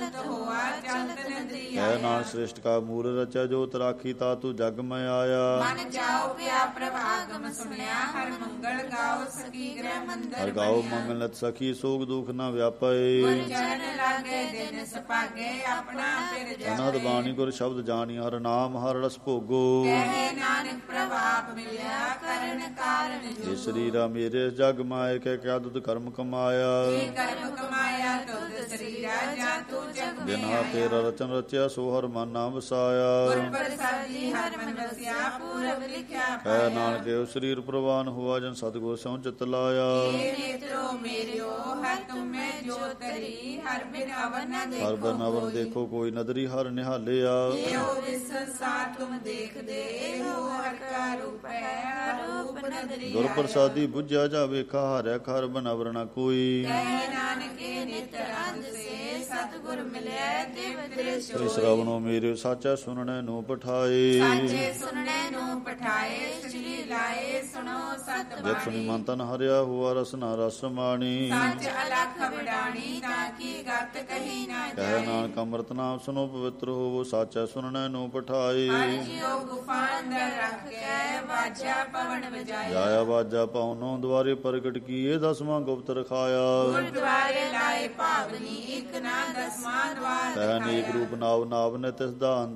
ਕਹਿ ਨਾਨਕ ਸ੍ਰਿਸ਼ਟ ਕਾ ਮੂਲ ਰਚਿਆ ਜੋਤ ਰਾਖੀ ਤਾ ਤੂੰ ਜਗ ਮੈਂ ਆਇਆ। ਹਰ ਗਾਓ ਮੰਗਲਤ ਸਖੀ ਸੋਗ ਦੁਖ ਨਾ ਵਿਆਪੇ। ਅਨੰਦ ਬਾਣੀ ਗੁਰ ਸ਼ਬਦ ਜਾਣੀ ਹਰ ਨਾਮ ਹਰ ਰਸ ਭੋਗੋ। ਇਹ ਸਰੀਰਾ ਮੇਰੇ ਜਗ ਮਾਇ ਕਹਿ ਕਿਆ ਦੁੱਧ ਕਰਮ ਕਮਾਇਆ। ਬਿਨ ਹਾ ਤੇਰਾ ਰਚਨ ਰਚਿਆ ਸੋ ਹਰ ਮਨ ਨਾਮ ਵਸਾਇਆ। ਕਹਿ ਨਾਨਕ ਉਹ ਸਰੀਰ ਪ੍ਰਵਾਨ ਹੋਆ ਜਨ ਸਤਿਗੁਰ ਸਹੁ ਚਿਤ ਲਾਇਆ। ਹਰ ਬਨ ਅਵਰ ਦੇਖੋ ਕੋਈ ਨਦਰੀ ਹਰ ਨਿਹਾਲਿਆ। ਗੁਰ ਪ੍ਰਸਾਦੀ ਬੁੱਝਿਆ ਜਾਵੇ ਖਾਰਿਆ ਖਰ ਬਨ ਅਵਰ ਨਾ ਕੋਈ। ਸ਼੍ਰਵਣੋ ਮੇਰੇ ਸਾਚਾ ਸੁਣਨੇ ਨੂੰ ਪਠਾਏ। ਜਦ ਸੁਣੀ ਮਨ ਤਨ ਹਰਿਆ ਹੁਆ ਰਸਨਾ ਰਸ ਮਾਣੀ। ਕਹਿ ਨਾਨਕ ਅੰਮ੍ਰਿਤ ਨਾਮ ਸੁਨੋ ਪਵਿੱਤਰ ਹੋਵੋ ਸਾਚਾ ਸੁਣਨੇ ਨੂੰ ਪਠਾਏ। ਜਾਇਆ ਵਾਜਾ ਪਾਉਨੋ ਦੁਆਰੇ ਪ੍ਰਗਟ ਕੀਏ ਦਸਵਾਂ ਗੁਪਤ ਰਖਾਇਆ। ਕਹਿ ਅਨੇਕ ਰੂਪ ਨਾਵ ਨਾਵ ਨੇ ਤਿਸ ਦਾ ਅੰਤ